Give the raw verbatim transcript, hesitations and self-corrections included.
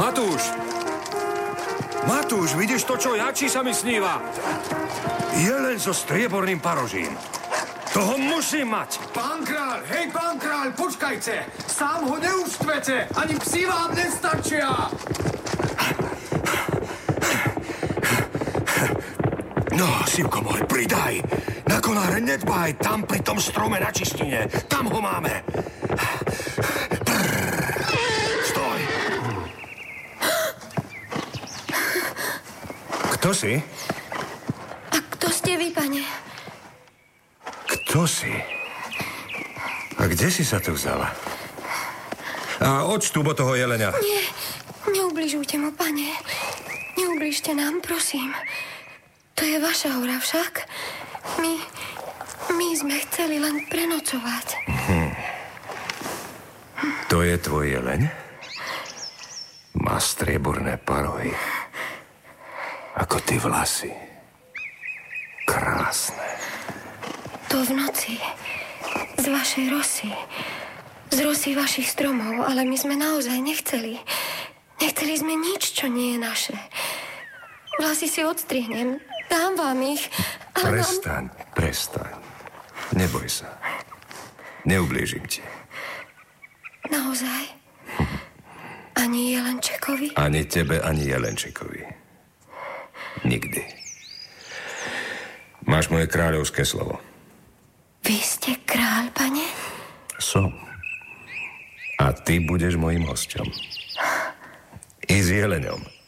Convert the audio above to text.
Matúš! Matúš, vidíš to, čo ja, či sa mi sníva? Jeleň so strieborným parožím. Toho musím mať. Pán kráľ, hej, pán kráľ, počkajte. Sám ho neuštvete, ani psi vám nestačia. No, Sivko môj, pridaj. Na konáre nedbaj, tam pri tom strome na čistine. Tam ho máme. Stoj. Kto si? A kto ste vy, pane? Kto si? A kde si sa tu vzala? A odstúp od toho jelenia. Nie, neubližujte mu, pane. Neubližte nám, prosím. To je vaša hora však. My, my sme chceli len prenocovať. Hm. To je tvoj jeleň? Má strieborné parohy. Ako ty vlasy. Krásne. To v noci. Z vašej rosy. Z rosy vašich stromov. Ale my sme naozaj nechceli. Nechceli sme nič, čo nie je naše. Vlasy si odstrihnem. Dám vám ich. Ale prestaň, vám... prestaň. Neboj sa. Neublížim ti. Naozaj? Ani Jelenčekovi? Ani tebe, ani Jelenčekovi. Nikdy. Máš moje kráľovské slovo. Vy ste kráľ, pane? Som. A ty budeš mojím hosťom. I s jeleňom.